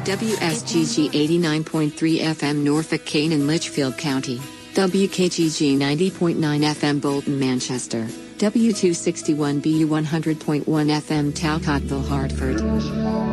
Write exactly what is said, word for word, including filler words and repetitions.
W S G G eighty-nine point three F M Norfolk, Kane and Litchfield County. W K G G ninety point nine F M Bolton, Manchester. W two sixty-one B U one hundred point one F M Talcottville, Hartford.